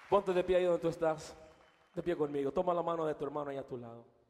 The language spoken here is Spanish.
Ponte de pie ahí donde tú estás. De pie conmigo. Toma la mano de tu hermano ahí a tu lado.